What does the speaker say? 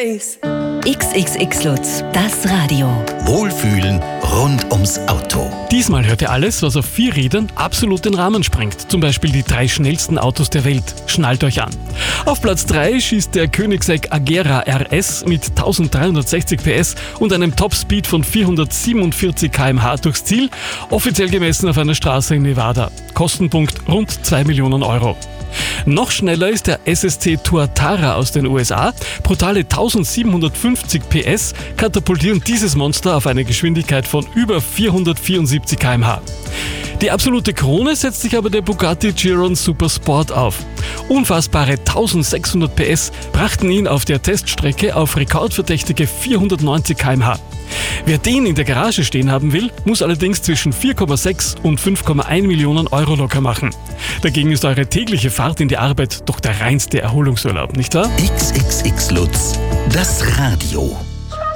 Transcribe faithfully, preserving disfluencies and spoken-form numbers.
Space. X X X Lutz, das Radio. Wohlfühlen rund ums Auto. Diesmal hört ihr alles, was auf vier Rädern absolut den Rahmen sprengt. Zum Beispiel die drei schnellsten Autos der Welt. Schnallt euch an. Auf Platz drei schießt der Koenigsegg Agera R S mit eintausenddreihundertsechzig P S und einem Topspeed von vierhundertsiebenundvierzig Kilometer pro Stunde durchs Ziel, offiziell gemessen auf einer Straße in Nevada. Kostenpunkt rund zwei Millionen Euro. Noch schneller ist der S S C Tuatara aus den U S A. Brutale eintausendsiebenhundertfünfzig P S katapultieren dieses Monster auf eine Geschwindigkeit von über vierhundertvierundsiebzig Kilometer pro Stunde. Die absolute Krone setzt sich aber der Bugatti Chiron Super Sport auf. Unfassbare eintausendsechshundert P S brachten ihn auf der Teststrecke auf rekordverdächtige vierhundertneunzig Kilometer pro Stunde. Wer den in der Garage stehen haben will, muss allerdings zwischen vier Komma sechs und fünf Komma eins Millionen Euro locker machen. Dagegen ist eure tägliche Fahrt in die Arbeit doch der reinste Erholungsurlaub, nicht wahr? X X X Lutz, das Radio.